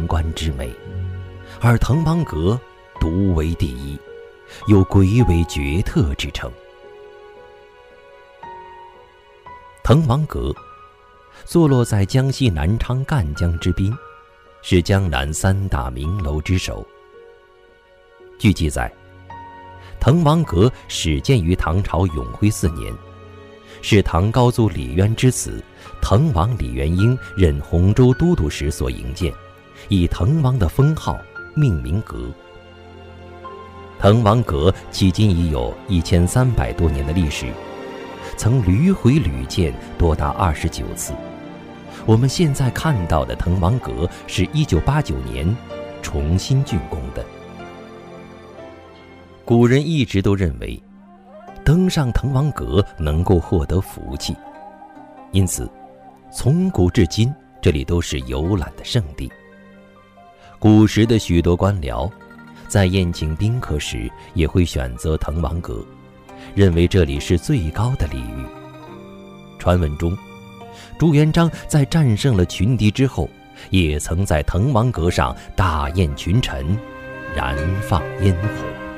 壮观之美，而滕王阁独为第一，有鬼尾绝特之称。滕王阁坐落在江西南昌赣江之滨，是江南3大名楼之首。据记载，滕王阁始建于唐朝永徽4年，是唐高祖李渊之子滕王李元婴任洪州都督时所营建，以滕王的封号命名阁。滕王阁迄今已有1300多年的历史，曾屡毁屡建多达29次。我们现在看到的滕王阁是1989年重新竣工的。古人一直都认为登上滕王阁能够获得福气，因此从古至今这里都是游览的圣地。古时的许多官僚在宴请宾客时也会选择滕王阁，认为这里是最高的礼遇。传闻中，朱元璋在战胜了群敌之后，也曾在滕王阁上大宴群臣，燃放烟火。